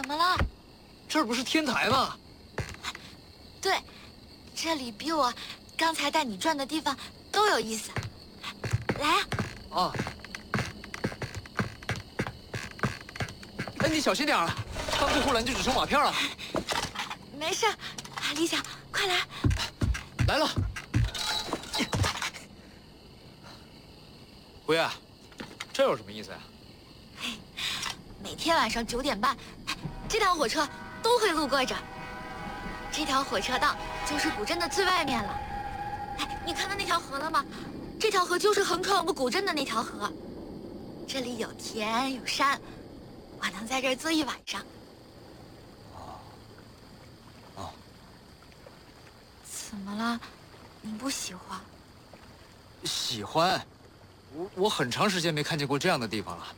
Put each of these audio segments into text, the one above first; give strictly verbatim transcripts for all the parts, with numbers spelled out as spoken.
么了？ 这儿不是天台吗？ 对，这里比我刚才带你转的地方都有意思。来啊！ 啊！哎，你小心点啊！翻过护栏就只剩瓦片了。 没事，李想，快来！ 来了。辉啊，这有什么意思呀？ 每天晚上九点半，这趟火车都会路过这儿。这条火车道就是古镇的最外面了。哎，你看到那条河了吗？这条河就是横穿我们古镇的那条河。这里有田有山，我能在这儿坐一晚上。 哦。哦。 怎么了？你不喜欢？ 喜欢。我我很长时间没看见过这样的地方了。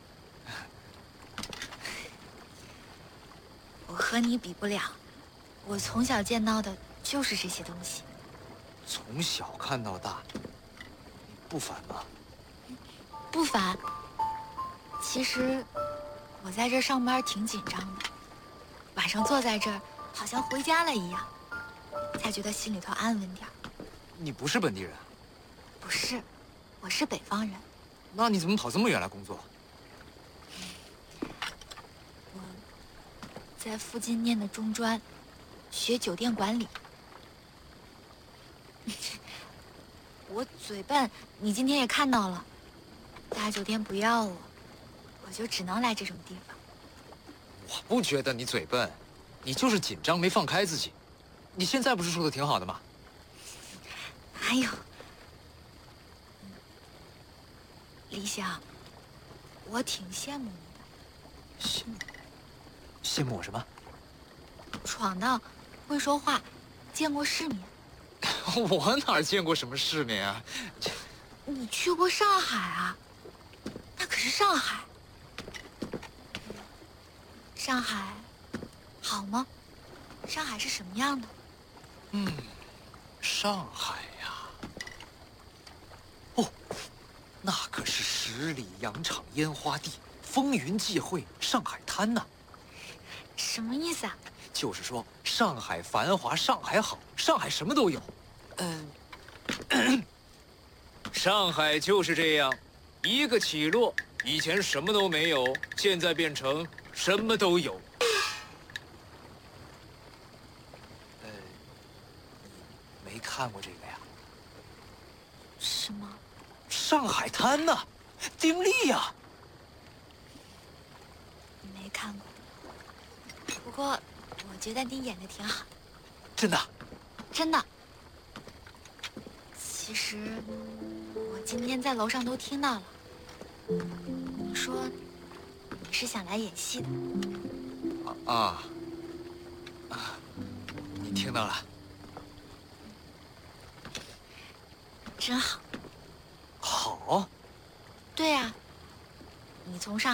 我和你比不了，我从小见到的就是这些东西。 从小看到大，你不烦吗？ 不烦。其实我在这儿上班挺紧张的，晚上坐在这儿好像回家了一样，才觉得心里头安稳点儿。 你不是本地人？ 不是，我是北方人。 那你怎么跑这么远来工作？ 我在附近念的中专，学酒店管理。我嘴笨，你今天也看到了，大酒店不要我，我就只能来这种地方。 我不觉得你嘴笨，你就是紧张没放开自己。你现在不是说的挺好的吗？ 哎呦，李想，我挺羡慕你的。 羡慕？羡慕我什么？ 闯荡，会说话，见过世面。 我哪见过什么世面啊？ 你去过上海啊？那可是上海。上海好吗？上海是什么样的？ 嗯，上海呀。哦，那可是十里洋场烟花地，风云际会，上海滩呐。 什么意思啊？ 就是说，上海繁华，上海好，上海什么都有。嗯，上海就是这样，一个起落，以前什么都没有，现在变成什么都有。呃，你没看过这个呀？ 什么？ 上海滩呐，丁力呀。 没看过。不过，我觉得你演的挺好。 真的？ 真的。其实，我今天在楼上都听到了。你说，你是想来演戏的。 啊啊！你听到了？ 真好。 好。 对呀，你从上。